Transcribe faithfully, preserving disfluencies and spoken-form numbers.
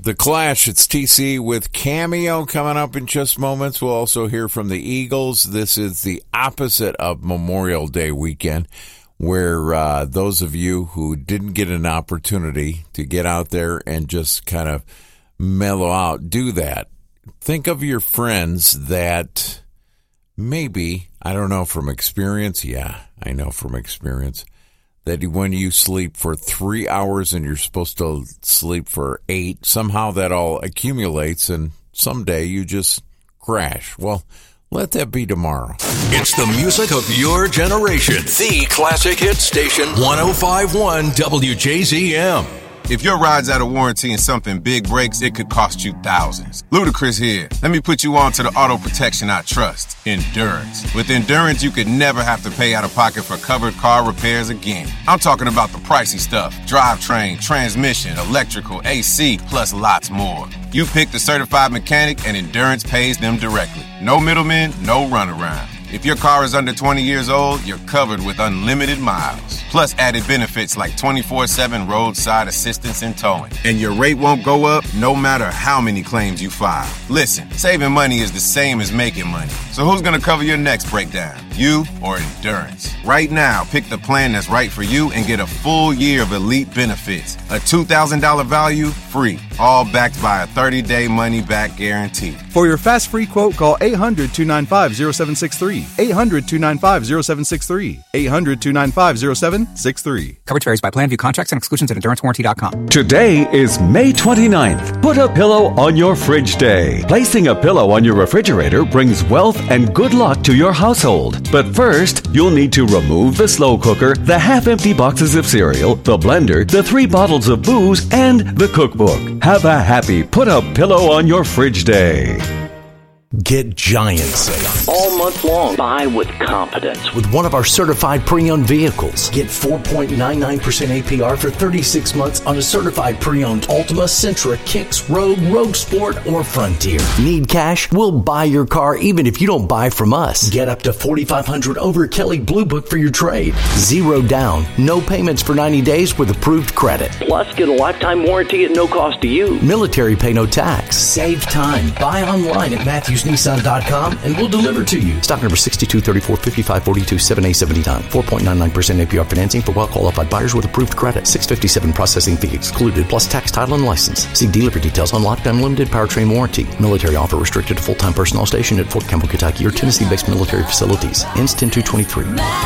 The Clash, it's T C with Cameo coming up in just moments. We'll also hear from the Eagles. This is the opposite of Memorial Day weekend, where uh, those of you who didn't get an opportunity to get out there and just kind of mellow out, do that. Think of your friends that maybe, I don't know from experience, yeah, I know from experience, that when you sleep for three hours and you're supposed to sleep for eight, somehow that all accumulates and someday you just crash. Well, let that be tomorrow. It's the music of your generation. The Classic Hit Station, one oh five point one W J Z M. If your ride's out of warranty and something big breaks, it could cost you thousands. Ludacris here. Let me put you on to the auto protection I trust, Endurance. With Endurance, you could never have to pay out of pocket for covered car repairs again. I'm talking about the pricey stuff: drivetrain, transmission, electrical, A C, plus lots more. You pick the certified mechanic and Endurance pays them directly. No middlemen, no runaround. If your car is under twenty years old, you're covered with unlimited miles. Plus added benefits like twenty-four seven roadside assistance and towing. And your rate won't go up no matter how many claims you file. Listen, saving money is the same as making money. So who's going to cover your next breakdown? You or Endurance? Right now, pick the plan that's right for you and get a full year of elite benefits. A two thousand dollars value, free. All backed by a thirty-day money-back guarantee. For your fast free quote, call eight hundred, two nine five, oh seven six three. eight hundred, two nine five, oh seven six three. eight hundred, two nine five, oh seven six three. Coverage varies by plan. View contracts and exclusions at endurance warranty dot com. Today is May twenty-ninth. Put a pillow on your fridge day. Placing a pillow on your refrigerator brings wealth and good luck to your household. But first, you'll need to remove the slow cooker, the half-empty boxes of cereal, the blender, the three bottles of booze, and the cookbook. Have a happy Put a Pillow on Your Fridge day. Get giant sales all month long. Buy with confidence with one of our certified pre-owned vehicles. Get four point nine nine percent A P R for thirty-six months on a certified pre-owned Altima, Sentra, Kicks, Rogue, Rogue Sport, or Frontier. Need cash? We'll buy your car even if you don't buy from us. Get up to forty-five hundred dollars over Kelley Blue Book for your trade. Zero down, no payments for ninety days with approved credit. Plus, get a lifetime warranty at no cost to you. Military pay no tax. Save time. Buy online at Matthews Nissan dot com and we'll deliver to you. Stock number sixty-two thirty-four fifty-five forty-two seven A seventy-nine. four point nine nine percent A P R financing for well-qualified buyers with approved credit. six hundred fifty-seven processing fee excluded, plus tax, title, and license. See dealer for details on lockdown limited powertrain warranty. Military offer restricted to full-time personnel stationed at Fort Campbell, Kentucky or Tennessee-based military facilities. Ends ten two twenty-three.